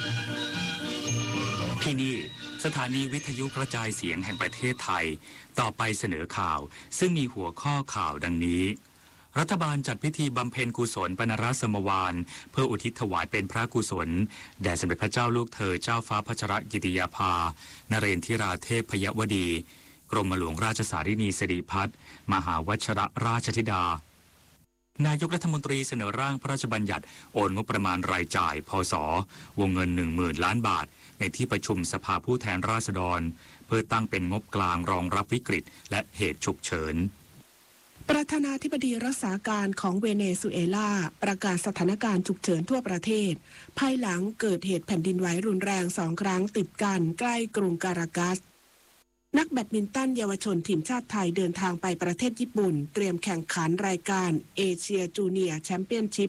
ที่นี่สถานีวิทยุกระจายเสียงแห่งประเทศไทยต่อไปเสนอข่าวซึ่งมีหัวข้อข่าวดังนี้รัฐบาลจัดพิธีบำเพ็ญกุศลปนรสมวาลเพื่ออุทิศถวายเป็นพระกุศลแด่สมเด็จพระเจ้าลูกเธอเจ้าฟ้าพัชรกิติยาภานเรนทิราเทพพยวดีกรมหลวงราชสารินีสิริพัฒน์มหาวชรราชธิดานายกรัฐมนตรีเสนอร่างพระราชบัญญัติโอนงบประมาณรายจ่ายพศวงเงิน 10,000 ล้านบาทในที่ประชุมสภาผู้แทนราษฎรเพื่อตั้งเป็นงบกลางรองรับวิกฤตและเหตุฉุกเฉินประธานาธิบดีรักษาการของเวเนซุเอลาประกาศสถานการณ์ฉุกเฉินทั่วประเทศภายหลังเกิดเหตุแผ่นดินไหวรุนแรง2 ครั้งติดกันใกล้กรุงการากัสนักแบดมินตันเยาวชนทีมชาติไทยเดินทางไปประเทศญี่ปุ่นเตรียมแข่งขันรายการเอเชียจูเนียร์แชมเปี้ยนชิพ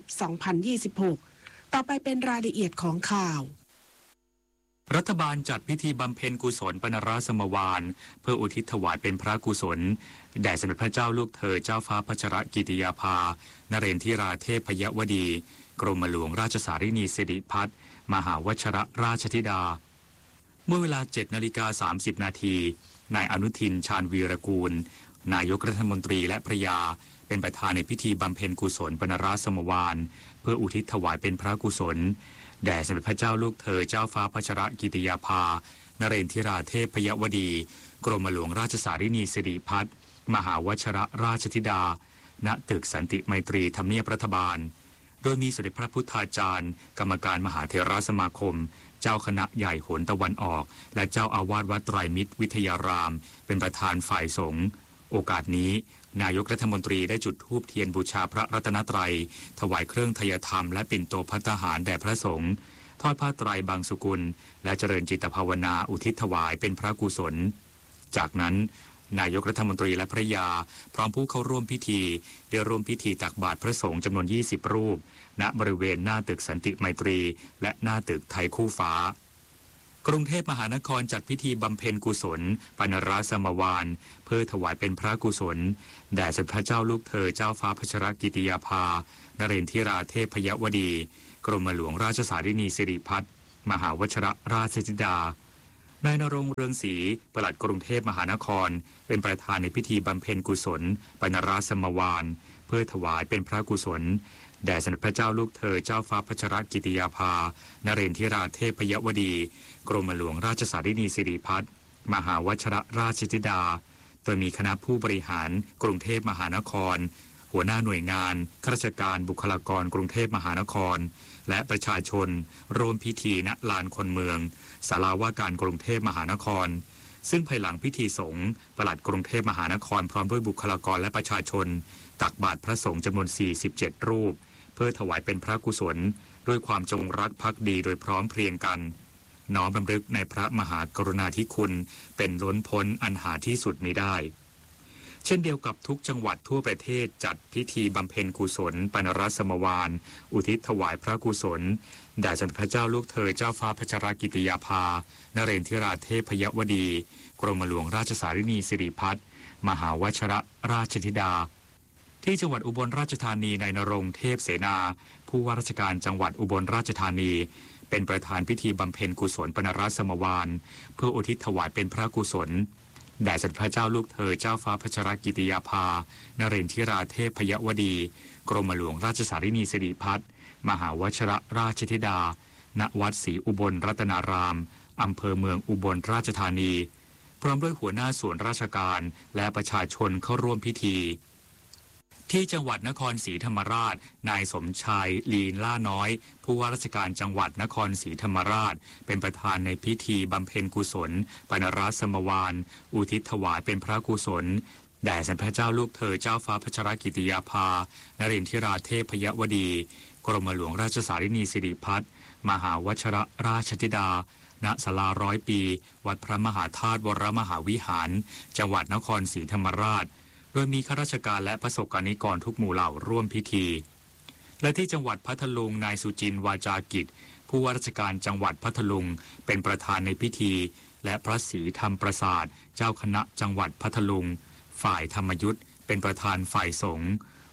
2026 ต่อไปเป็นรายละเอียดของข่าวรัฐบาลจัดพิธีบำเพ็ญกุศลปนรสมวาลเพื่ออุทิศถวายเป็นพระกุศลแด่สมเด็จพระเจ้าลูกเธอเจ้าฟ้าพัชรกิติยาภานเรนทิราเทพพยวดีกรมหลวงราชสารินีสิริพัฒน์มหาวชรราชธิดาเมื่อเวลา 7:30 นาทีนายอนุทินชาญวีรกูลนายกรัฐมนตรีและภริยาเป็นประธานในพิธีบำเพ็ญกุศลปนรสมวาลเพื่ออุทิศถวายเป็นพระกุศลแด่สมเด็จพระเจ้าลูกเธอเจ้าฟ้าพัชรกิติยาภานเรนทิราเทพพยวดีกรมหลวงราชสารินีสิริพัฒน์มหาวชรราชธิดาณตึกสันติไมตรีทำเนียบรัฐบาลโดยมีสมเด็จพระพุทธาจารย์กรรมการมหาเถรสมาคมเจ้าคณะใหญ่โหนตะวันออกและเจ้าอาวาสวัดไตรมิตรวิทยารามเป็นประธานฝ่ายสงฆ์โอกาสนี้นายกรัฐมนตรีได้จุดธูปเทียนบูชาพระรัตนตรัยถวายเครื่องทยธรรมและปิ่นโตภัตตาหารแด่พระสงฆ์ทอดผ้าไตรบางสุกุลและเจริญจิตภาวนาอุทิศถวายเป็นพระกุศลจากนั้นนายกรัฐมนตรีและภริยาพร้อมผู้เข้าร่วมพิธีได้ร่วมพิธีตักบาตรพระสงฆ์จำนวน 20 รูปณบริเวณหน้าตึกสันติไมตรีและหน้าตึกไทยคู่ฟ้ากรุงเทพมหานครจัดพิธีบำเพ็ญกุศลปนรสมวาลเพื่อถวายเป็นพระกุศลแด่สมเด็จพระเจ้าลูกเธอเจ้าฟ้าพัชรกิติยาภานเรนทิราเทพพยวดีกรมหลวงราชสารินีสิริพัฒน์มหาวชรราชธิดานายณรงค์เรืองศรีปลัดกรุงเทพมหานครเป็นประธานในพิธีบำเพ็ญกุศลปนรสมวาลเพื่อถวายเป็นพระกุศลแด่สมเด็จพระเจ้าลูกเธอเจ้าฟ้าพัชรกิติยาภานเรนทิราเทพพยวดีกรมหลวงราชสารินีสิริพัฒน์มหาวชรราชธิดาโดยมีคณะผู้บริหารกรุงเทพมหานครหัวหน้าหน่วยงานข้าราชการบุคลากรกรุงเทพมหานครและประชาชนร่วมพิธีณลานคนเมืองศาลาว่าการกรุงเทพมหานครซึ่งภายหลังพิธีสงฆ์ปลัดกรุงเทพมหานครพร้อมด้วยบุคลากรและประชาชนตักบาตรพระสงฆ์จำนวน 47 รูปเพื่อถวายเป็นพระกุศลด้วยความจงรักภักดีโดยพร้อมเพรียงกันน้อมรำลึกในพระมหากรุณาธิคุณเป็นล้นพ้นอันหาที่สุดมิได้เช่นเดียวกับทุกจังหวัดทั่วประเทศจัดพิธีบำเพ็ญกุศลปนรสมวาลอุทิศถวายพระกุศลแด่สมเด็จพระเจ้าลูกเธอเจ้าฟ้าพัชรกิติยาภานเรนทิราเทพพยวดีกรมหลวงราชสารินีสิริพัฒน์มหาวชรราชธิดาที่จังหวัดอุบลราชธานีนายณรงค์เทพเสนาผู้ว่าราชการจังหวัดอุบลราชธานีเป็นประธานพิธีบำเพ็ญกุศลปนรสมวาลเพื่ออุทิศถวายเป็นพระกุศลแด่สมเด็จพระเจ้าลูกเธอเจ้าฟ้าพัชรกิติยาภานเรนทิราเทพพยวดีกรมหลวงราชสารินีสิริพัฒน์มหาวชรราชธิดาณวัดศรีอุบลรัตนารามอำเภอเมืองอุบลราชธานีพร้อมด้วยหัวหน้าส่วนราชการและประชาชนเข้าร่วมพิธีที่จังหวัดนครศรีธรรมราชนายสมชายลีนล่าน้อยผู้ว่าราชการจังหวัดนครศรีธรรมราชเป็นประธานในพิธีบำเพ็ญกุศลปนรสมวาลอุทิศถวายเป็นพระกุศลแด่สมเด็จพระเจ้าลูกเธอเจ้าฟ้าพัชรกิติยาภานเรนทิราเทพพยวดีกรมหลวงราชสารินีสิริพัฒน์มหาวชรราชธิดาณศาลา100 ปีวัดพระมหาธาตุวรมหาวิหารจังหวัดนครศรีธรรมราชโดยมีข้าราชการและประสบกนิกรทุกหมู่เหล่าร่วมพิธีและที่จังหวัดพัทลุงนายสุจินต์วาจากิจผู้ว่าราชการจังหวัดพัทลุงเป็นประธานในพิธีและพระศรีธรรมประสาทเจ้าคณะจังหวัดพัทลุงฝ่ายธรรมยุทธเป็นประธานฝ่ายสงฆ์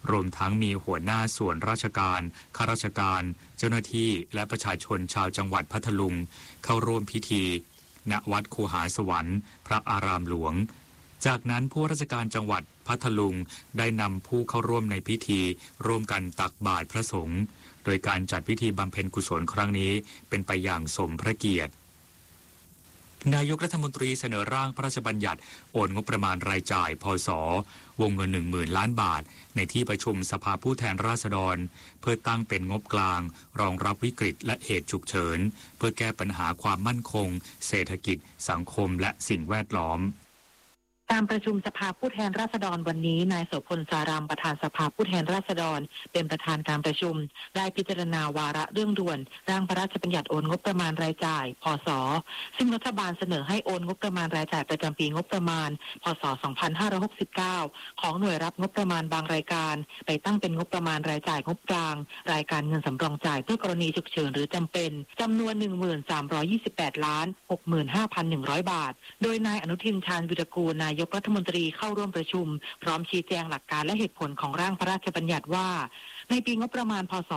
รวมทั้งมีหัวหน้าส่วนราชการข้าราชการเจ้าหน้าที่และประชาชนชาวจังหวัดพัทลุงเข้าร่วมพิธีณวัดคูหาสวรรค์พระอารามหลวงจากนั้นผู้ราชการจังหวัดพัทลุงได้นำผู้เข้าร่วมในพิธีร่วมกันตักบาตรพระสงฆ์โดยการจัดพิธีบำเพ็ญกุศลครั้งนี้เป็นไปอย่างสมพระเกียรตินายกรัฐมนตรีเสนอร่างพระราชบัญญัติโอนงบประมาณรายจ่ายพศวงเงิน 10,000 ล้านบาทในที่ประชุมสภาผู้แทนราษฎรเพื่อตั้งเป็นงบกลางรองรับวิกฤตและเหตุฉุกเฉินเพื่อแก้ปัญหาความมั่นคงเศรษฐกิจสังคมและสิ่งแวดล้อมการประชุมสภาผู้แทนราษฎรวันนี้นายโสพลสารามประธานสภาผู้แทนราษฎรเป็นประธานการประชุมได้พิจารณาวาระเรื่องด่วนร่างพระราชบัญญัติโอนงบประมาณรายจ่ายพศซึ่งรัฐบาลเสนอให้โอนงบประมาณรายจ่ายประจำปีงบประมาณพศ2569ของหน่วยรับงบประมาณบางรายการไปตั้งเป็นงบประมาณรายจ่ายงบกลางรายการเงินสำรองจ่ายเพื่อกรณีฉุกเฉินหรือจำเป็นจำนวน 1328,65,100 บาทโดยนายอนุทินชาญวิรากูลนายกรัฐมนตรีเข้าร่วมประชุมพร้อมชี้แจงหลักการและเหตุผลของร่างพระราชบัญญัติว่าในปีงบประมาณพศ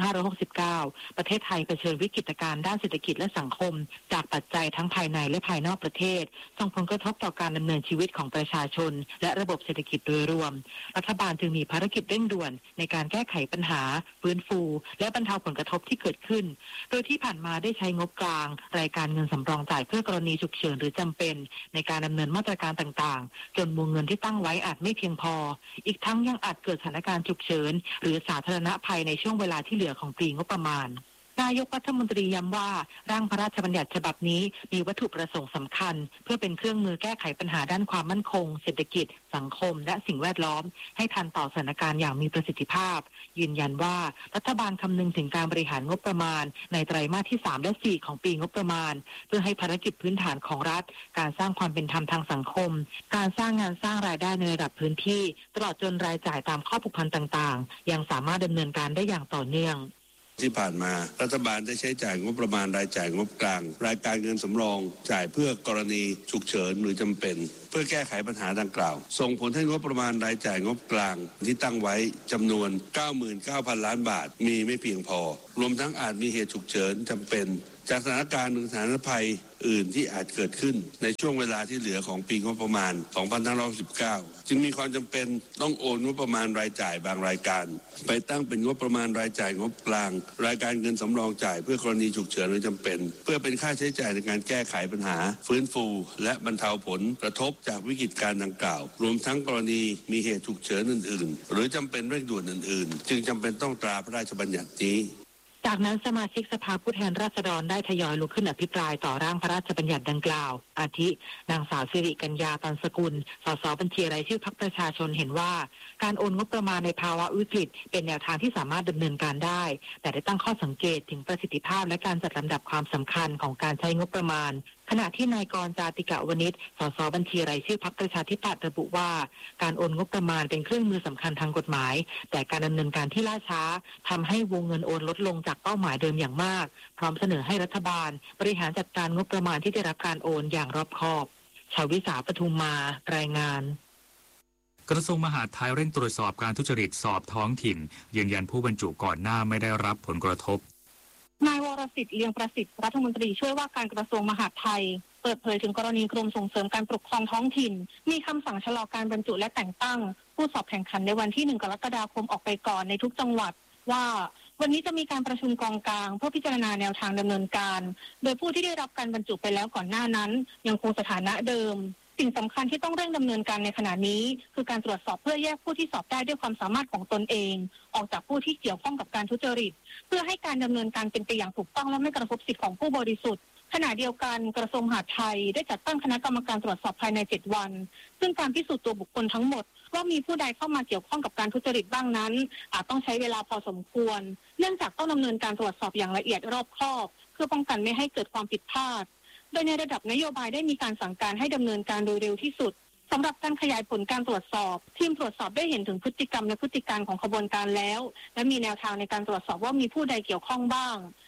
2569ประเทศไทยเผชิญวิกฤตการณ์ด้านเศรษฐกิจและสังคมจากปัจจัยทั้งภายในและภายนอกประเทศส่งผลกระทบต่อการดำเนินชีวิตของประชาชนและระบบเศรษฐกิจโดยรวมรัฐบาลจึงมีภารกิจเร่งด่วนในการแก้ไขปัญหาฟื้นฟูและบรรเทาผลกระทบที่เกิดขึ้นโดยที่ผ่านมาได้ใช้งบกลางรายการเงินสำรองจ่ายเพื่อกรณีฉุกเฉินหรือจำเป็นในการดำเนินมาตรการต่างๆจนวงเงินที่ตั้งไว้อาจไม่เพียงพออีกทั้งยังอาจเกิดสถานการณ์ฉุกเฉินหรือสาธารณภัยในช่วงเวลาที่เหลือของปีงบประมาณนายกรัฐมนตรีย้ำว่าร่างพระราชบัญญัติฉบับนี้มีวัตถุประสงค์สำคัญเพื่อเป็นเครื่องมือแก้ไขปัญหาด้านความมั่นคงเศรษฐกิจสังคมและสิ่งแวดล้อมให้ทันต่อสถานการณ์อย่างมีประสิทธิภาพยืนยันว่ารัฐบาลคำนึงถึงการบริหารงบประมาณในไตรมาสที่3และ4ของปีงบประมาณเพื่อให้ภารกิจพื้นฐานของรัฐการสร้างความเป็นธรรมทางสังคมการสร้างงานสร้างรายได้ในระดับพื้นที่ตลอดจนรายจ่ายตามข้อผูกพันต่างๆยังสามารถดำเนินการได้อย่างต่อเนื่องที่ผ่านมารัฐบาลได้ใช้จ่ายงบประมาณรายจ่ายงบกลางรายการเงินสำรองจ่ายเพื่อกรณีฉุกเฉินหรือจำเป็นเพื่อแก้ไขปัญหาดังกล่าวส่งผลให้งบประมาณรายจ่ายงบกลางที่ตั้งไว้จำนวน 99,000 ล้านบาทมีไม่เพียงพอรวมทั้งอาจมีเหตุฉุกเฉินจำเป็นจากสถานการณ์หรือสถานภัยอื่นที่อาจเกิดขึ้นในช่วงเวลาที่เหลือของปีงบประมาณ 2519 จึงมีความจำเป็นต้องโอนงบประมาณรายจ่ายบางรายการไปตั้งเป็นงบประมาณรายจ่ายงบกลางรายการเงินสำรองจ่ายเพื่อกรณีฉุกเฉินหรือจำเป็นเพื่อเป็นค่าใช้จ่ายในการแก้ไขปัญหาฟื้นฟูและบรรเทาผลกระทบจากวิกฤตการณ์ดังกล่าวรวมทั้งกรณีมีเหตุฉุกเฉินอื่นๆหรือจำเป็นเร่งด่วนอื่นๆจึงจำเป็นต้องตราพระราชบัญญัตินี้จากนั้นสมาชิกสภาผู้แทนราษฎรได้ทยอยลุกขึ้นอภิปรายต่อร่างพระราชบัญญัติดังกล่าวอาทินางสาวสิริกัญญาตันสกุลสสบัญชีรายชื่อพรรคประชาชนเห็นว่าการโอนงบประมาณในภาวะวิกฤตเป็นแนวทางที่สามารถดำเนินการได้แต่ได้ตั้งข้อสังเกตถึงประสิทธิภาพและการจัดลำดับความสำคัญของการใช้งบประมาณขณะที่นายกรจาติกะวณิชสสบัญชีรายชื่อพรรคประชาธิปัตย์ระบุว่าการโอนงบประมาณเป็นเครื่องมือสำคัญทางกฎหมายแต่การดำเนินการที่ล่าช้าทำให้วงเงินโอนลดลงจากเป้าหมายเดิมอย่างมากพร้อมเสนอให้รัฐบาลบริหารจัดการงบประมาณที่ได้รับการโอนอย่างรอบคอบชวิสาปทุมมารายงานกระทรวงมหาดไทยเร่งตรวจสอบการทุจริตสอบท้องถิ่นยืนยันผู้บรรจุก่อนหน้าไม่ได้รับผลกระทบนายวรสิทธิ์เลียงประสิทธิ์รัฐมนตรีช่วยว่าการกระทรวงมหาดไทยเปิดเผยถึงกรณีกรมส่งเสริมการปกครองท้องถิ่นมีคำสั่งชะลอการบรรจุและแต่งตั้งผู้สอบแข่งขันในวันที่1 กรกฎาคมออกไปก่อนในทุกจังหวัดว่าวันนี้จะมีการประชุมกองกลางเพื่อพิจารณาแนวทางดำเนินการโดยผู้ที่ได้รับการบรรจุไปแล้วก่อนหน้านั้นยังคงสถานะเดิมสิ่งสำคัญที่ต้องเร่งดำเนินการในขณะนี้คือการตรวจสอบเพื่อแยกผู้ที่สอบได้ด้วยความสามารถของตนเองออกจากผู้ที่เกี่ยวข้องกับการทุจริตเพื่อให้การดำเนินการเป็นไปอย่างถูกต้องและไม่กระทบสิทธิของผู้บริสุทธิ์ขณะเดียวกันกระทรวงมหาดไทยได้จัดตั้งคณะกรรมการตรวจสอบภายใน7 วันซึ่งการพิสูจน์ตัวบุคคลทั้งหมดว่ามีผู้ใดเข้ามาเกี่ยวข้องกับการทุจริตบ้างนั้นอาจต้องใช้เวลาพอสมควรเนื่องจากต้องดำเนินการตรวจสอบอย่างละเอียดรอบคอบเพื่อป้องกันไม่ให้เกิดความผิดพลาดโดยในระดับนโยบายได้มีการสั่งการให้ดำเนินการโดยเร็วที่สุดสำหรับการขยายผลการตรวจสอบทีมตรวจสอบได้เห็นถึงพฤติกรรมและพฤติการของขบวนการแล้วและมีแนวทางในการตรวจสอบว่ามีผู้ใดเกี่ยวข้องบ้าง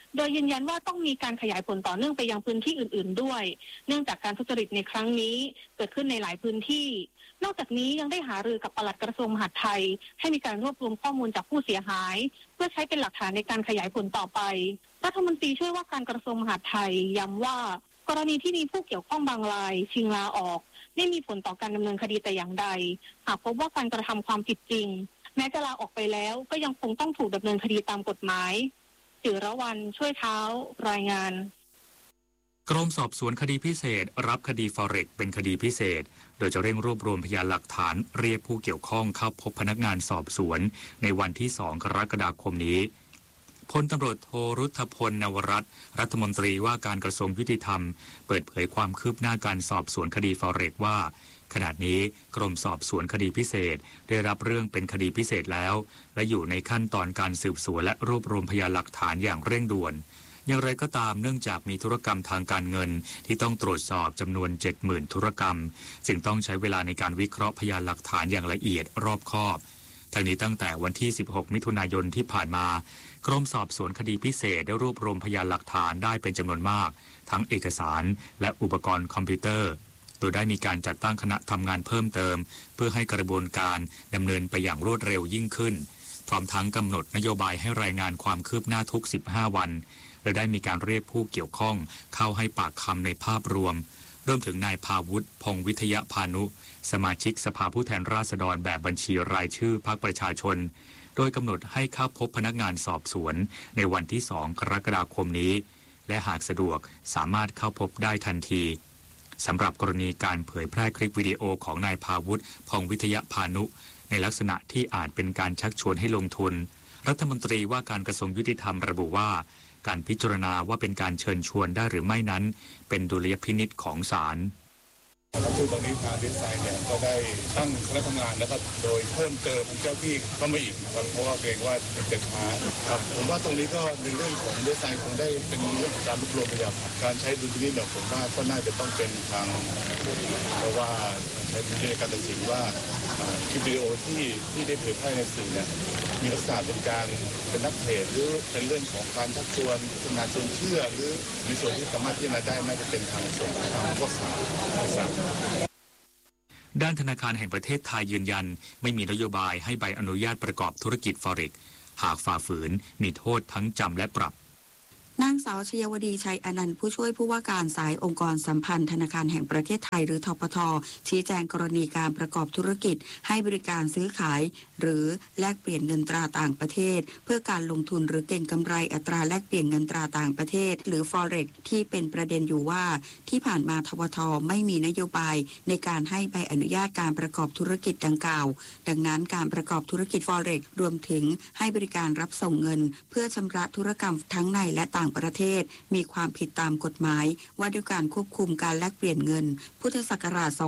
โดยยืนยันว่าต้องมีการขยายผลต่อเนื่องไปยังพื้นที่อื่นๆด้วยเนื่องจากการทุจริตในครั้งนี้เกิดขึ้นในหลายพื้นที่นอกจากนี้ยังได้หารือกับปลัดกระทรวงมหาดไทยให้มีการรวบรวมข้อมูลจากผู้เสียหายเพื่อใช้เป็นหลักฐานในการขยายผลต่อไปรัฐมนตรีช่วยว่าการกระทรวงมหาดไทยย้ำว่ากรณีที่มีผู้เกี่ยวข้องบางรายชิงลาออกไม่มีผลต่อการดำเนินคดีแต่อย่างใดหากพบว่าการกระทำความผิดจริงแม้จะลาออกไปแล้วก็ยังคงต้องถูกดำเนินคดีตามกฎหมายจิรวรรณช่วยเท้ารายงานกรมสอบสวนคดีพิเศษรับคดีฟอเร็กเป็นคดีพิเศษโดยจะเร่งรวบรวมพยานหลักฐานเรียกผู้เกี่ยวข้องเข้าพบพนักงานสอบสวนในวันที่ 2 กรกฎาคมนี้พลตำรวจโทรุทธพล นวรัตน์รัฐมนตรีว่าการกระทรวงยุติธรรมเปิดเผยความคืบหน้าการสอบสวนคดีฟอเร็กว่าขณะนี้กรมสอบสวนคดีพิเศษได้รับเรื่องเป็นคดีพิเศษแล้วและอยู่ในขั้นตอนการสืบสวนและรวบรวมพยานหลักฐานอย่างเร่งด่วนอย่างไรก็ตามเนื่องจากมีธุรกรรมทางการเงินที่ต้องตรวจสอบจำนวน 70,000 ธุรกรรมจึงต้องใช้เวลาในการวิเคราะห์พยานหลักฐานอย่างละเอียดรอบคอบทั้งนี้ตั้งแต่วันที่ 16 มิถุนายนที่ผ่านมากรมสอบสวนคดีพิเศษได้รวบรวมพยานหลักฐานได้เป็นจำนวนมากทั้งเอกสารและอุปกรณ์คอมพิวเตอร์โดยได้มีการจัดตั้งคณะทำงานเพิ่มเติมเพื่อให้กระบวนการดำเนินไปอย่างรวดเร็วยิ่งขึ้นพร้อมทั้งกำหนดนโยบายให้รายงานความคืบหน้าทุก 15 วันและได้มีการเรียกผู้เกี่ยวข้องเข้าให้ปากคำในภาพรวมรวมถึงนายภาวุฒิ พงษ์วิทยพานุสมาชิกสภาผู้แทนราษฎรแบบบัญชีรายชื่อพรรคประชาชนโดยกำหนดให้เข้าพบพนักงานสอบสวนในวันที่ 2 กรกฎาคมนี้และหากสะดวกสามารถเข้าพบได้ทันทีสำหรับกรณีการเผยแพร่คลิปวิดีโอของนายภาวุฒิ พงษ์วิทยพานุในลักษณะที่อาจเป็นการชักชวนให้ลงทุนรัฐมนตรีว่าการกระทรวงยุติธรรมระบุว่าการพิจารณาว่าเป็นการเชิญชวนได้หรือไม่นั้นเป็นดุลยพินิจของศาลคือตอนนี้ทางดีไซน์เนี่ยก็ได้ตั้งคณะทำงานนะครับโดยเพิ่มเติมเจ้าที่เข้ามาอีกครับเพราะว่าเกรงว่าจะช้าครับผมว่าตรงนี้ก็ในเรื่องของดีไซน์คงได้เป็นเรื่องของการรวบรวมพยานการใช้ดุลพินิจเนี่ยผมว่าก็น่าจะต้องเป็นทางเพราะว่าใช้ดุลพินิจการตัดสินว่าคลิปวิดีโอที่ได้เผยแพร่ในสื่อเนี่ยมีลักษณะเป็นนักเทศหรือเป็นเรื่องของการชักชวนงานชวนเชื่อหรือมีส่วนที่สามารถที่จะได้น่าจะเป็นทางส่วนทางข้อสามด้านธนาคารแห่งประเทศไทยยืนยันไม่มีนโยบายให้ใบอนุญาตประกอบธุรกิจฟอเร็กหากฝ่าฝืนมีโทษทั้งจำและปรับนางสาวชยวดีชัยอนันต์ผู้ช่วยผู้ว่าการสายองค์กรสัมพันธ์ธนาคารแห่งประเทศไทยหรือธปท.ชี้แจงกรณีการประกอบธุรกิจให้บริการซื้อขายหรือแลกเปลี่ยนเงินตราต่างประเทศเพื่อการลงทุนหรือเก็งกำไรอัตราแลกเปลี่ยนเงินตราต่างประเทศหรือ Forex ที่เป็นประเด็นอยู่ว่าที่ผ่านมาธปท.ไม่มีนโยบายในการให้ใบอนุญาตการประกอบธุรกิจดังกล่าวดังนั้นการประกอบธุรกิจ Forex รวมถึงให้บริการรับส่งเงินเพื่อชำระธุรกรรมทั้งในและต่างประเทศมีความผิดตามกฎหมายว่าด้วยการควบคุมการแลกเปลี่ยนเงินพุทธศักราช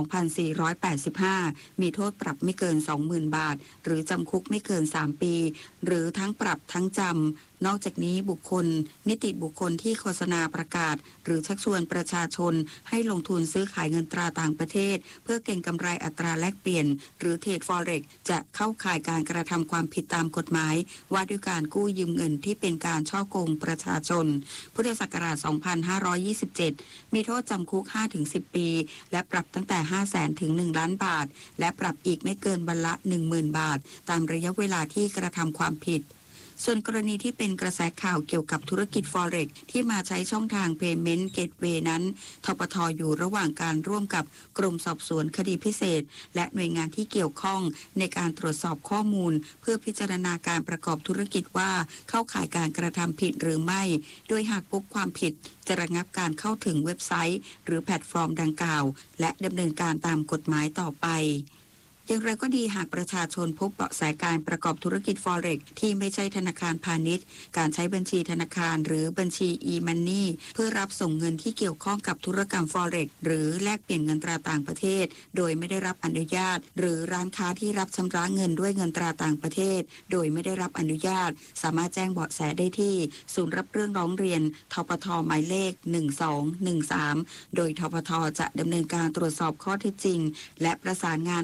2485 มีโทษปรับไม่เกิน 20,000 บาทหรือจำคุกไม่เกิน 3 ปีหรือทั้งปรับทั้งจำนอกจากนี้บุคคลนิติบุคคลที่โฆษณาประกาศหรือชักชวนประชาชนให้ลงทุนซื้อขายเงินตราต่างประเทศเพื่อเก็งกำไรอัตราแลกเปลี่ยนหรือเทรด Forex จะเข้าข่ายการกระทำความผิดตามกฎหมายว่าด้วยการกู้ยืมเงินที่เป็นการฉ้อโกงประชาชนพุทธศักราช 2527 มีโทษจำคุก 5-10 ปีและปรับตั้งแต่ 500,000 ถึง 1 ล้านบาทและปรับอีกไม่เกินวันละ 10,000 บาทตามระยะเวลาที่กระทำความผิดส่วนกรณีที่เป็นกระแสข่าวเกี่ยวกับธุรกิจ Forex ที่มาใช้ช่องทาง Payment Gateway นั้นธปท.อยู่ระหว่างการร่วมกับกรมสอบสวนคดีพิเศษและหน่วยงานที่เกี่ยวข้องในการตรวจสอบข้อมูลเพื่อพิจารณาการประกอบธุรกิจว่าเข้าข่ายการกระทำผิดหรือไม่โดยหากพบความผิดจะระงับการเข้าถึงเว็บไซต์หรือแพลตฟอร์มดังกล่าวและดำเนินการตามกฎหมายต่อไปอย่างไรก็ดีหากประชาชนพบเบาะแสการประกอบธุรกิจ Forex ที่ไม่ใช่ธนาคารพาณิชย์การใช้บัญชีธนาคารหรือบัญชี e-money เพื่อรับส่งเงินที่เกี่ยวข้องกับธุรกรรม Forex หรือแลกเปลี่ยนเงินตราต่างประเทศโดยไม่ได้รับอนุญาตหรือร้านค้าที่รับชำระเงินด้วยเงินตราต่างประเทศโดยไม่ได้รับอนุญาตสามารถแจ้งเบาะแสได้ที่ศูนย์รับเรื่องร้องเรียนธปท.หมายเลข 1213โดยธปท.จะดำเนินการตรวจสอบข้อเท็จจริงและประสานงานกับหน่วย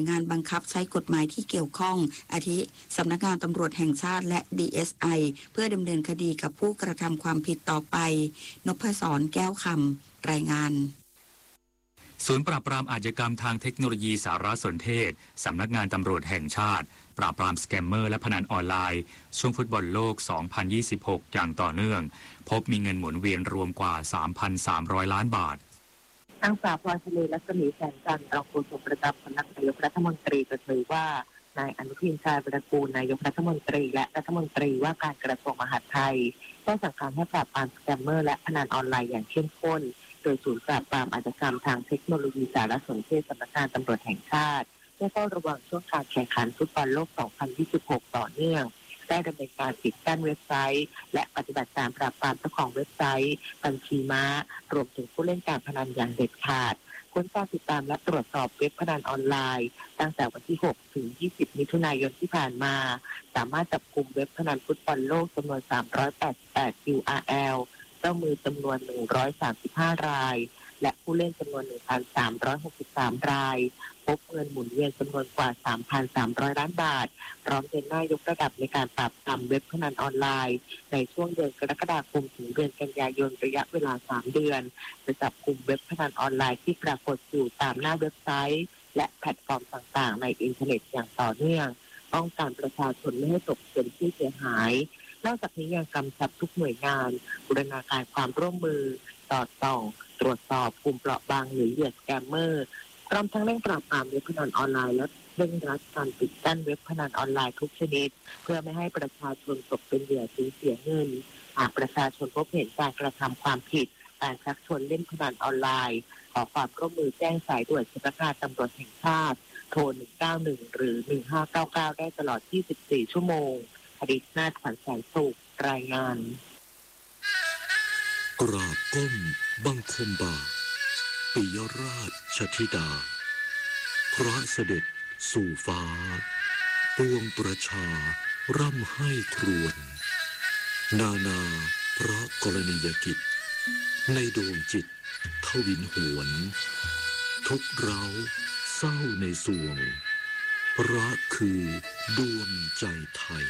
งานบังคับใช้กฎหมายที่เกี่ยวข้องอาทิสำนักงานตำรวจแห่งชาติและ DSI เพื่อดำเนินคดีกับผู้กระทำความผิดต่อไปนพศรแก้วคำรายงานศูนย์ปราบปรามอาชญากรรมทางเทคโนโลยีสารสนเทศสำนักงานตำรวจแห่งชาติปราบปรามสแกมเมอร์และพนันออนไลน์ช่วงฟุตบอลโลก 2026 อย่างต่อเนื่องพบมีเงินหมุนเวียนรวมกว่า 3,300 ล้านบาทนางสาวพลอยทะเลรัศมีแสงจันทร์รองโฆษกประจำสำนักนายกรัฐมนตรีเปิดเผยว่านายอนุทินชาญวิรากูลนายกรัฐมนตรีและรัฐมนตรีว่าการกระทรวงมหาดไทยได้สั่งการให้ปราบปรามสแกมเมอร์และพนันออนไลน์อย่างเข้มข้นโดยศูนย์ปราบปรามอาชญากรรมทางเทคโนโลยีสารสนเทศสำนักงานตำรวจแห่งชาติได้เฝ้าระวังช่วงการแข่งขันฟุตบอลโลก 2026 ต่อเนื่องได้ดำเนินการปิดกั้นเว็บไซต์และปฏิบัติการปราบปรามเจ้าของเว็บไซต์บัญชีม้ารวมถึงผู้เล่นการพนันอย่างเด็ดขาดค้นคว้าติดตามและตรวจสอบเว็บพนันออนไลน์ตั้งแต่วันที่ 6 ถึง 20 มิถุนายนที่ผ่านมาสามารถจับกุมเว็บพนันฟุตบอลโลกจำนวน 388 URL เจ้ามือจำนวน 135 รายและผู้เล่นจำนวน 1,363 รายพบเงินหมุนเวียนจำนวนกว่า 3,300 ล้านบาทพร้อมเดินหน้ายกระดับในการปราบปรามเว็บพนันออนไลน์ในช่วงเดือนกรกฎาคมถึงเดือนกันยายนระยะเวลา 3 เดือนจะจับกุมเว็บพนันออนไลน์ที่ปรากฏอยู่ตามหน้าเว็บไซต์และแพลตฟอร์มต่างๆในอินเทอร์เน็ตอย่างต่อเนื่องป้องกันประชาชนไม่ให้ตกเป็นผู้เสียหายนอกจากนี้ยังกำชับทุกหน่วยงานบูรณาการความร่วมมือสอดส่องตรวจสอบกลุ่มเปราะบางหรือเหยื่อสแกมเมอร์พร้อมทั้งเร่งปราบปรามเว็บพนันออนไลน์และเร่งรัดการปิดกั้นเว็บพนันออนไลน์ทุกชนิดเพื่อไม่ให้ประชาชนตกเป็นเหยื่อสูญเสียเงินหากประชาชนพบเห็นการกระทำความผิดการชักชวนเล่นพนันออนไลน์ขอความร่วมมือแจ้งสายด่วนสำนักงานตำรวจแห่งชาติโทร 191 หรือ 1599 ได้ตลอด 24 ชั่วโมงอดิษฐ์นาถขวัญแสนสุขรายงานกราบก้มบังคมบาทปิยราชธิดาพระเสด็จสู่ฟ้าปวงประชาร่ำให้ครวญนานาพระกรณียกิจในดวงจิตทวินหวนทุกเราเศร้าในสวงพระคือดวงใจไทย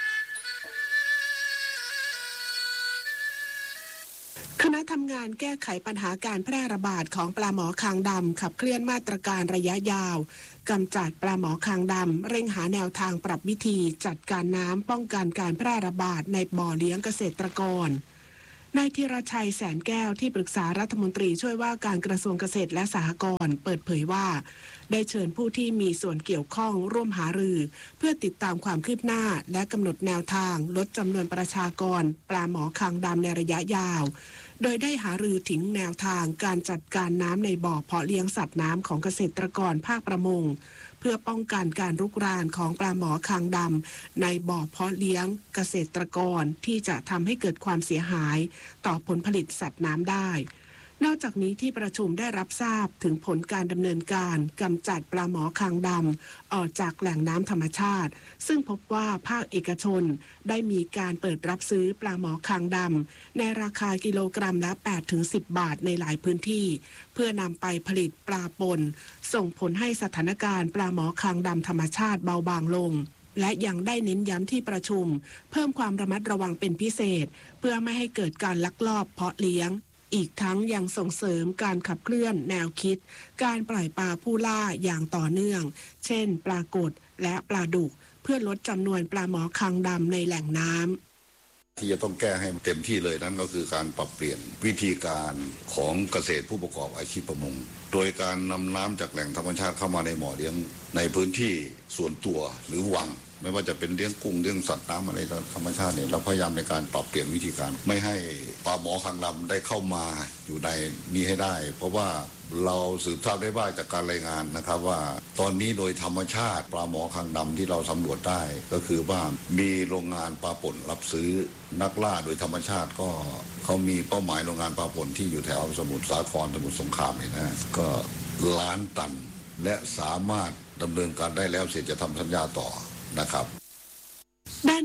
คณะทำงานแก้ไขปัญหาการแพร่ระบาดของปลาหมอคางดำขับเคลื่อนมาตรการระยะยาวกำจัดปลาหมอคางดำเร่งหาแนวทางปรับวิธีจัดการน้ำป้องกันการแพร่ระบาดในบ่อเลี้ยงเกษตรกรนายธีรชัยแสนแก้วที่ปรึกษารัฐมนตรีช่วยว่าการกระทรวงเกษตรและสหกรณ์เปิดเผยว่าได้เชิญผู้ที่มีส่วนเกี่ยวข้องร่วมหารือเพื่อติดตามความคืบหน้าและกำหนดแนวทางลดจำนวนประชากรปลาหมอคางดำในระยะยาวโดยได้หารือถึงแนวทางการจัดการน้ำในบ่อเพาะเลี้ยงสัตว์น้ำของเกษตรกรภาคประมงเพื่อป้องกันการรุกรานของปลาหมอคางดำในบ่อเพาะเลี้ยงเกษตรกรที่จะทำให้เกิดความเสียหายต่อผลผลิตสัตว์น้ำได้นอกจากนี้ที่ประชุมได้รับทราบถึงผลการดำเนินการกำจัดปลาหมอคางดำออกจากแหล่งน้ำธรรมชาติซึ่งพบว่าภาคเอกชนได้มีการเปิดรับซื้อปลาหมอคางดำในราคากิโลกรัมละ 8-10 บาทในหลายพื้นที่เพื่อนำไปผลิตปลาปนส่งผลให้สถานการณ์ปลาหมอคางดำธรรมชาติเบาบางลงและยังได้เน้นย้ำที่ประชุมเพิ่มความระมัดระวังเป็นพิเศษเพื่อไม่ให้เกิดการลักลอบเพาะเลี้ยงอีกทั้งยังส่งเสริมการขับเคลื่อนแนวคิดการปล่อยปลาผู้ล่าอย่างต่อเนื่องเช่นปลากดและปลาดุกเพื่อลดจำนวนปลาหมอคางดำในแหล่งน้ำที่จะต้องแก้ให้เต็มที่เลยนั่นก็คือการปรับเปลี่ยนวิธีการของเกษตรผู้ประกอบอาชีพประมงโดยการนำน้ำจากแหล่งธรรมชาติเข้ามาในบ่อเลี้ยงในพื้นที่ส่วนตัวหรือวังไม่ว่าจะเป็นเลี้ยงกุ้งเลี้ยงสัตว์น้ำอะไรธรรมชาติเนี่ยเราพยายามในการปรับเปลี่ยนวิธีการไม่ให้ปลาหมอคางดำได้เข้ามาอยู่ในนี้ให้ได้เพราะว่าเราสืบทราบได้ว่าจากการรายงานนะครับว่าตอนนี้โดยธรรมชาติปลาหมอคางดำที่เราสำรวจได้ก็คือว่ามีโรงงานปลาป่นรับซื้อนักล่าโดยธรรมชาติก็เขามีเป้าหมายโรงงานปลาป่นที่อยู่แถวสมุทรสาครสมุทรสงครามเนี่ยนะก็ล้านตันและสามารถดำเนินการได้แล้วเสร็จจะทำสัญญาต่อนะครับด้าน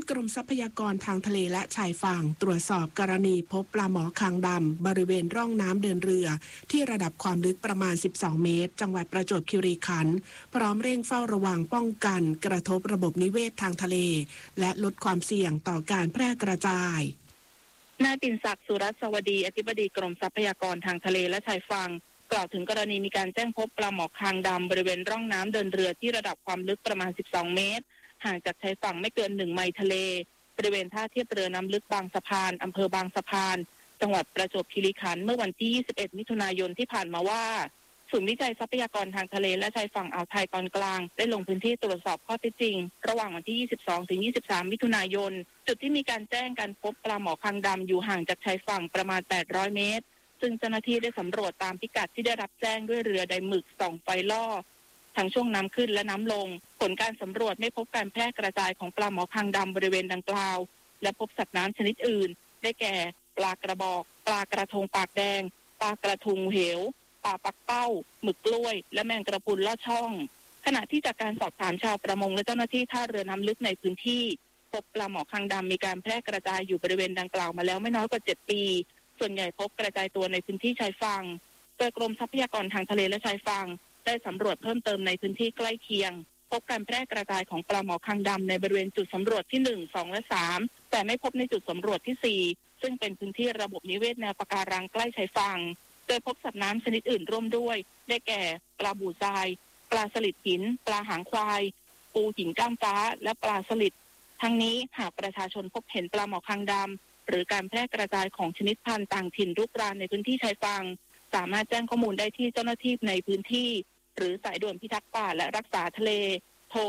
กรมทรัพยากรทางทะเลและชายฝั่งตรวจสอบกรณีพบปลาหมอคางดำบริเวณร่องน้ำเดินเรือที่ระดับความลึกประมาณ 12 เมตร จังหวัดประจวบคีรีขันธ์พร้อมเร่งเฝ้าระวังป้องกันกระทบระบบนิเวศทางทะเลและลดความเสี่ยงต่อการแพร่กระจายนายปิ่นศักดิ์สุรัสวดีอธิบดีกรมทรัพยากรทางทะเลและชายฝั่งกล่าวถึงกรณีมีการแจ้งพบปลาหมอคางดำบริเวณร่องน้ำเดินเรือที่ระดับความลึกประมาณ 12 เมตรห่างจากชายฝั่งไม่เกิน1 ไมล์ทะเลบริเวณท่าเทียบเรือน้ำลึกบางสะพานอำเภอบางสะพานจังหวัดประจวบคีรีขันธ์เมื่อวันที่ 21 มิถุนายนที่ผ่านมาว่าศูนย์วิจัยทรัพยากรทางทะเลและชายฝั่งอ่าวไทยตอนกลางได้ลงพื้นที่ตรวจสอบข้อเท็จจริงระหว่างวันที่ 22 ถึง 23 มิถุนายนจุดที่มีการแจ้งการพบปลาหมอคางดำอยู่ห่างจากชายฝั่งประมาณ 800 เมตรซึ่งเจ้าหน้าที่ได้สำรวจตามพิกัดที่ได้รับแจ้งด้วยเรือไดหมึกส่องไฟล่อทั้งช่วงน้ำขึ้นและน้ำลงผลการสำรวจไม่พบการแพร่กระจายของปลาหมอคางดำบริเวณดังกล่าวและพบสัตว์น้ำชนิดอื่นได้แก่ปลากระบอกปลากระทงปากแดงปลากระทุงเหวปลาปักเป้าหมึกกล้วยและแมงกระพุนลอดช่องขณะที่จากการสอบถามชาวประมงและเจ้าหน้าที่ท่าเรือน้ำลึกในพื้นที่พบปลาหมอคางดำมีการแพร่กระจายอยู่บริเวณดังกล่าวมาแล้วไม่น้อยกว่า7 ปีส่วนใหญ่พบกระจายตัวในพื้นที่ชายฝั่งโดยกรมทรัพยากรทางทะเลและชายฝั่งได้สำรวจเพิ่มเติมในพื้นที่ใกล้เคียงพบการแพร่กระจายของปลาหมอคางดำในบริเวณจุดสำรวจที่1 2 และ 3แต่ไม่พบในจุดสำรวจที่4ซึ่งเป็นพื้นที่ระบบนิเวศแนวปะการังใกล้ชายฝั่งโดยพบสัตว์น้ำชนิดอื่นร่วมด้วยได้แก่ปลาบู่ทรายปลาสลิดหินปลาหางควายปูหินก้ามฟ้าและปลาสลิดทั้งนี้หากประชาชนพบเห็นปลาหมอคางดำหรือการแพร่กระจายของชนิดพันธุ์ต่างถิ่นรุกรานในพื้นที่ชายฝั่งสามารถแจ้งข้อมูลได้ที่เจ้าหน้าที่ในพื้นที่หรือสายด่วนพิทักษ์ป่าและรักษาทะเลโทร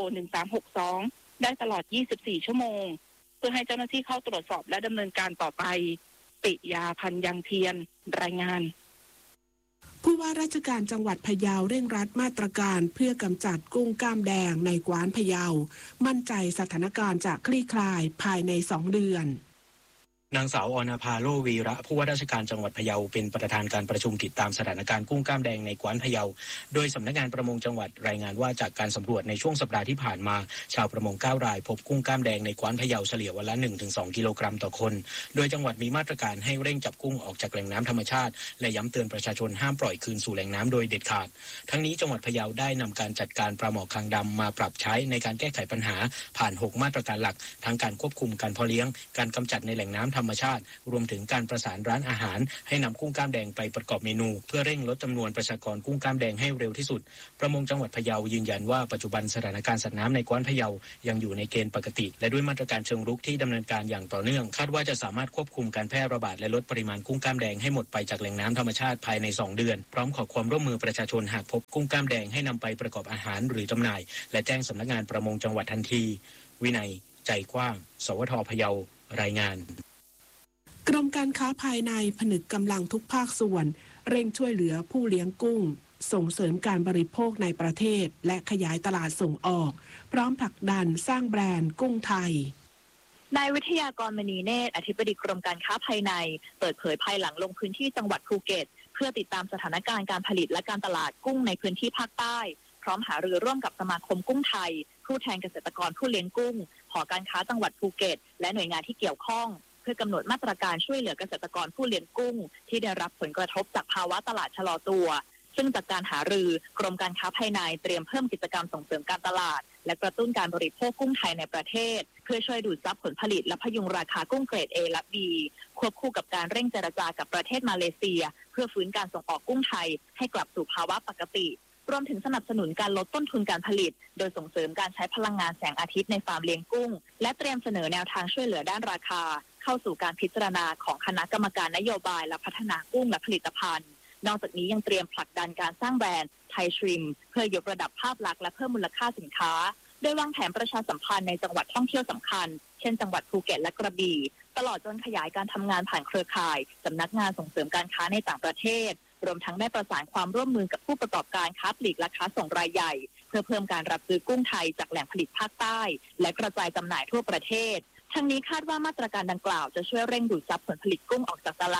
1362 ได้ตลอด 24 ชั่วโมงเพื่อให้เจ้าหน้าที่เข้าตรวจสอบและดำเนินการต่อไปปิยาพันธ์ยังเทียนรายงานผู้ว่าราชการจังหวัดพะเยาเร่งรัดมาตรการเพื่อกำจัดกุ้งกล้ามแดงในกวานพะเยามั่นใจสถานการณ์จะคลี่คลายภายใน2 เดือนนางสาวอรณภาโลวีระผู้ว่าราชการจังหวัดพะเยาเป็นประธานการประชุมติดตามสถานการณ์กุ้งกล้ามแดงในกวานพะเยาโดยสำนักงานประมงจังหวัดรายงานว่าจากการสำรวจในช่วงสัปดาห์ที่ผ่านมาชาวประมง9 รายพบกุ้งกล้ามแดงในกวานพะเยาเฉลี่ยวันละ 1-2 กิโลกรัมต่อคนโดยจังหวัดมีมาตรการให้เร่งจับกุ้งออกจากแหล่งน้ำธรรมชาติและย้ำเตือนประชาชนห้ามปล่อยคืนสู่แหล่งน้ำโดยเด็ดขาดทั้งนี้จังหวัดพะเยาได้นำการจัดการปลาหมอคางดำมาปรับใช้ในการแก้ไขปัญหาผ่าน6 มาตรการหลักทั้งการควบคุมการเพาะเลี้ยงการกำจัดในแหล่งน้ำธรรมชาติรวมถึงการประสานร้านอาหารให้นำกุ้งกล้ามแดงไปประกอบเมนูเพื่อเร่งลดจำนวนประชากรกุ้งกล้ามแดงให้เร็วที่สุดประมงจังหวัดพะเยายืนยันว่าปัจจุบันสถานการณ์สัตว์น้ำในกวานพะเยายังอยู่ในเกณฑ์ปกติและด้วยมาตรการเชิงรุกที่ดำเนินการอย่างต่อเนื่องคาดว่าจะสามารถควบคุมการแพร่ระบาดและลดปริมาณกุ้งกล้ามแดงให้หมดไปจากแหล่งน้ำธรรมชาติภายใน2 เดือนพร้อมขอความร่วมมือประชาชนหากพบกุ้งกล้ามแดงให้นำไปประกอบอาหารหรือจำหน่ายและแจ้งสำนักงานประมงจังหวัดทันทีวินัยใจกว้างสวท.พะเยารายงานกรมการค้าภายในผนึกกำลังทุกภาคส่วนเร่งช่วยเหลือผู้เลี้ยงกุ้งส่งเสริมการบริโภคในประเทศและขยายตลาดส่งออกพร้อมผลักดันสร้างแบรนด์กุ้งไทยนายวิทยากรมณีเนตรอธิบดีกรมการค้าภายในเปิดเผยภายหลังลงพื้นที่จังหวัดภูเก็ตเพื่อติดตามสถานการณ์การผลิตและการตลาดกุ้งในพื้นที่ภาคใต้พร้อมหารือร่วมกับสมาคมกุ้งไทยผู้แทนเกษตรกรผู้เลี้ยงกุ้งหอการค้าจังหวัดภูเก็ตและหน่วยงานที่เกี่ยวข้องเพื่อกำหนดมาตรการช่วยเหลือเกษตรกรผู้เลี้ยงกุ้งที่ได้รับผลกระทบจากภาวะตลาดชะลอตัวซึ่งจากการหารือกรมการค้าภายในเตรียมเพิ่มกิจกรรมส่งเสริมการตลาดและกระตุ้นการบริโภคกุ้งไทยในประเทศเพื่อช่วยดูดซับผลผลิตและพยุงราคากุ้งเกรด A และ B ควบคู่กับการเร่งเจรจากับประเทศมาเลเซียเพื่อฟื้นการส่งออกกุ้งไทยให้กลับสู่ภาวะปกติรวมถึงสนับสนุนการลดต้นทุนการผลิตโดยส่งเสริมการใช้พลังงานแสงอาทิตย์ในฟาร์มเลี้ยงกุ้งและเตรียมเสนอแนวทางช่วยเหลือด้านราคาเข้าสู่การพิจารณาของคณะกรรมการนโยบายและพัฒนากุ้งและผลิตภัณฑ์นอกจากนี้ยังเตรียมผลักดันการสร้างแบรนด์ไทยชริมเพื่อยกระดับภาพลักษณ์และเพิ่มมูลค่าสินค้าโดยวางแผนประชาสัมพันธ์ในจังหวัดท่องเที่ยวสำคัญเช่นจังหวัดภูเก็ตและกระบี่ตลอดจนขยายการทำงานผ่านเครือข่ายสำนักงานส่งเสริมการค้าในต่างประเทศรวมทั้งได้ประสานความร่วมมือกับผู้ประกอบการค้าปลีกและค้าส่งรายใหญ่เพื่อเพิ่มการรับซื้อกุ้งไทยจากแหล่งผลิตภาคใต้และกระจายจำหน่ายทั่วประเทศทั้งนี้คาดว่ามาตรการดังกล่าวจะช่วยเร่งดูดซับผลผลิตกุ้งออกจากตลาด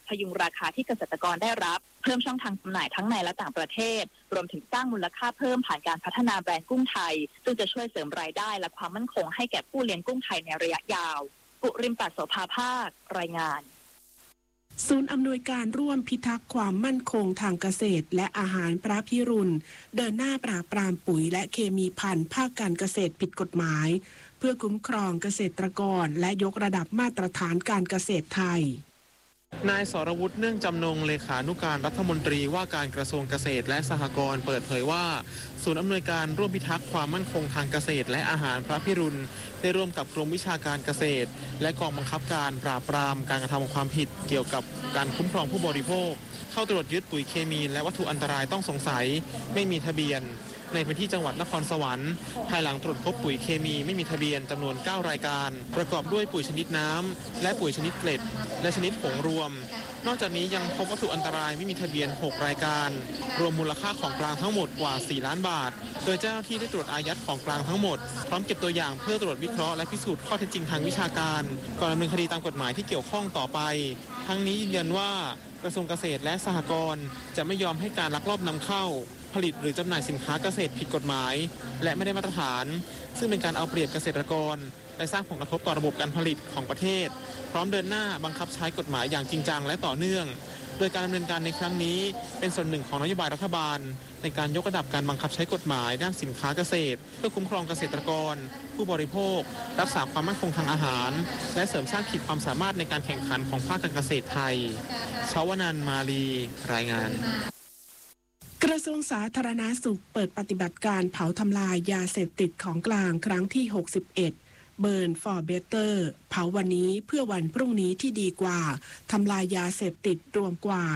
พยุงราคาที่เกษตรกรได้รับเพิ่มช่องทางจำหน่ายทั้งในและต่างประเทศรวมถึงสร้างมูลค่าเพิ่มผ่านการพัฒนาแบรนด์กุ้งไทยซึ่งจะช่วยเสริมรายได้และความมั่นคงให้แก่ผู้เลี้ยงกุ้งไทยในระยะยาวกุริมปัสโสภาภาครายงานศูนย์อำนวยการร่วมพิทักษ์ความมั่นคงทางเกษตรและอาหารพระพิรุณเดินหน้าปราบปรามปุ๋ยและเคมีภัณฑ์ภาคการเกษตรผิดกฎหมายเพื่อคุ้มครองเกษตรกรและยกระดับมาตรฐานการเกษตรไทยนายสรวุฒิเนื่องจำนงเลขานุการรัฐมนตรีว่าการกระทรวงเกษตรและสหกรณ์เปิดเผยว่าศูนย์อำนวยการร่วมพิทักษ์ความมั่นคงทางเกษตรและอาหารพระพิรุณได้ร่วมกับกรมวิชาการเกษตรและกองบังคับการปราบปรามการกระทำความผิดเกี่ยวกับการคุ้มครองผู้บริโภคเข้าตรวจยึดปุ๋ยเคมีและวัตถุอันตรายต้องสงสัยไม่มีทะเบียนในพื้นที่จังหวัดนครสวรรค์ภายหลังตรวจพบปุ๋ยเคมีไม่มีทะเบียนจำนวน9รายการประกอบด้วยปุ๋ยชนิดน้ำและปุ๋ยชนิดเกล็ดและชนิดผงรวมนอกจากนี้ยังพบวัตถุอันตรายไม่มีทะเบียน6รายการรวมมูลค่าของกลางทั้งหมดกว่า4ล้านบาทโดยเจ้าหน้าที่ได้ตรวจอายัดของกลางทั้งหมดพร้อมเก็บตัวอย่างเพื่อตรวจวิเคราะห์และพิสูจน์ข้อเท็จจริงทางวิชาการก่อนดำเนินคดีตามกฎหมายที่เกี่ยวข้องต่อไปทั้งนี้ยืนยันว่ากระทรวงเกษตรและสหกรณ์จะไม่ยอมให้การลักลอบนำเข้าผลิตหรือจำหน่ายสินค้าเกษตรผิดกฎหมายและไม่ได้มาตรฐานซึ่งเป็นการเอาเปรียบเกษตรกรและสร้างผลกระทบต่อระบบการผลิตของประเทศพร้อมเดินหน้าบังคับใช้กฎหมายอย่างจริงจังและต่อเนื่องโดยการดำเนินการในครั้งนี้เป็นส่วนหนึ่งของนโยบายรัฐบาลในการยกระดับการบังคับใช้กฎหมายด้านสินค้าเกษตรเพื่อคุ้มครองเกษตรกรผู้บริโภครักษาความมั่นคงทางอาหารและเสริมสร้างขีดความสามารถในการแข่งขันของภาคการเกษตรไทยชวนันท์มาลีรายงานกระทรวงสาธารณสุขเปิดปฏิบัติการเผาทำลายยาเสพติดของกลางครั้งที่61 Burn for Better เผาวันนี้เพื่อวันพรุ่งนี้ที่ดีกว่าทำลายยาเสพติดรวมกว่า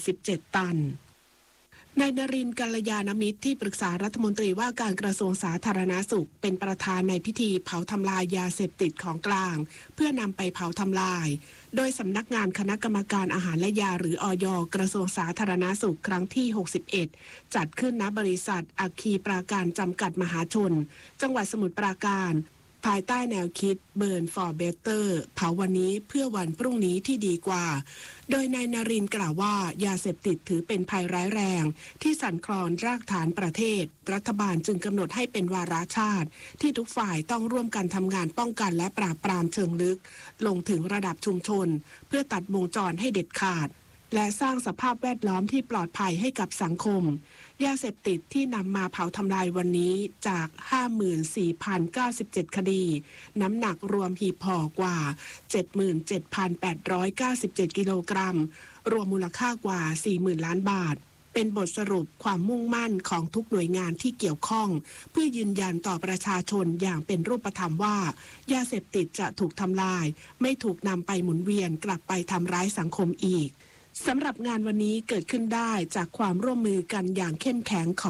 77ตันนายนรินทร์กัลยาณมิตรที่ปรึกษารัฐมนตรีว่าการกระทรวงสาธารณสุขเป็นประธานในพิธีเผาทำลายยาเสพติดของกลางเพื่อนำไปเผาทำลายโดยสำนักงานคณะกรรมการอาหารและยาหรืออย.กระทรวงสาธารณสุขครั้งที่61จัดขึ้นณบริษัทอัคคีปราการจำกัดมหาชนจังหวัดสมุทรปราการภายใต้แนวคิด Burn for Better เผาวันนี้เพื่อวันพรุ่งนี้ที่ดีกว่าโดยนายนรินทร์กล่าวว่ายาเสพติดถือเป็นภัยร้ายแรงที่สั่นคลอนรากฐานประเทศรัฐบาลจึงกำหนดให้เป็นวาระชาติที่ทุกฝ่ายต้องร่วมกันทำงานป้องกันและปราบปรามเชิงลึกลงถึงระดับชุมชนเพื่อตัดวงจรให้เด็ดขาดและสร้างสภาพแวดล้อมที่ปลอดภัยให้กับสังคมยาเสพติดที่นำมาเผาทำลายวันนี้จาก 54,097 คดีน้ำหนักรวมหีบห่อกว่า 77,897 กิโลกรัมรวมมูลค่ากว่า 40,000 ล้านบาทเป็นบทสรุปความมุ่งมั่นของทุกหน่วยงานที่เกี่ยวข้องเพื่อยืนยันต่อประชาชนอย่างเป็นรูปธรรมว่ายาเสพติดจะถูกทำลายไม่ถูกนำไปหมุนเวียนกลับไปทำร้ายสังคมอีกสำหรับงานวันนี้เกิดขึ้นได้จากความร่วมมือกันอย่างเข้มแข็งของ